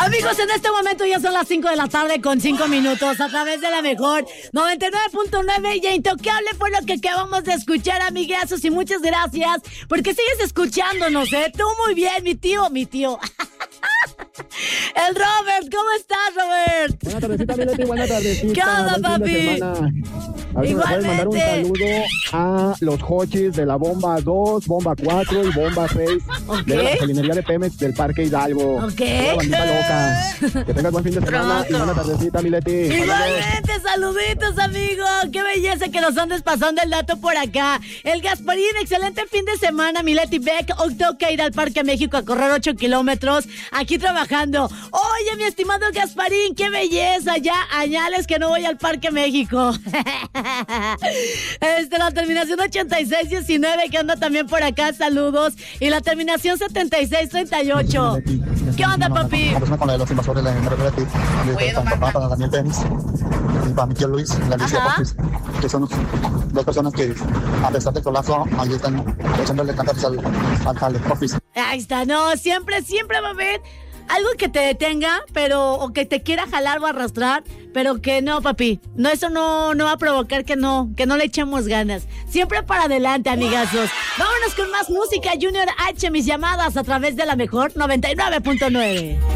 Amigos, en este momento ya son las 5 de la tarde con 5 minutos a través de la mejor 99.9 y Intocable fue lo que acabamos de escuchar, amigazos, y muchas gracias porque sigues escuchándonos, Tú muy bien, mi tío. El Robert, ¿cómo estás, Robert? Buenas tardecita, Mileti, buenas tardecita. ¿Qué onda, papi? A ver si me puedes mandar un saludo a los Hochis de la bomba 2, bomba 4 y bomba 6 de la gasolinería de Pemex del Parque Hidalgo. Okay. La bandita loca. Que tengas buen fin de semana y buena tardecita, Mileti. Igualmente, saluditos, amigo. Qué belleza que nos andes pasando el dato por acá. El Gasparín, excelente fin de semana, Mileti Beck. Hoy toca ir al Parque México a correr 8 kilómetros. Aquí trabajando. Oye, mi estimado Gasparín, qué belleza. Ya añales que no voy al Parque México. La terminación 8619 que anda también por acá, saludos. Y la terminación 7638. ¿Qué onda, papi? Con la de los invasores, la Mileti, para mi papá, para Daniel Tenis y para mi tío Luis, la Alicia Popis, que son dos personas que, a pesar del colapso, ahí están echándole cantas al jale, Popis. Ahí está, no, siempre va a haber algo que te detenga, o que te quiera jalar o arrastrar, pero que no, papi, no, eso no va a provocar que no le echemos ganas. Siempre para adelante, amigazos. Vámonos con más música, Junior H, mis llamadas a través de la mejor 99.9.